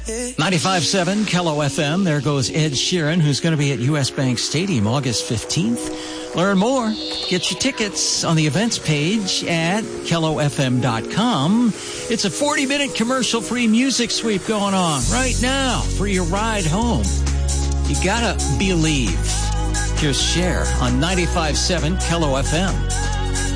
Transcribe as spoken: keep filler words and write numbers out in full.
ninety-five point seven Kello F M. There goes Ed Sheeran, who's going to be at U S Bank Stadium August fifteenth. Learn more. Get your tickets on the events page at kello f m dot com. It's a forty-minute commercial-free music sweep going on right now for your ride home. You gotta believe. Here's Cher on ninety-five point seven Kello F M.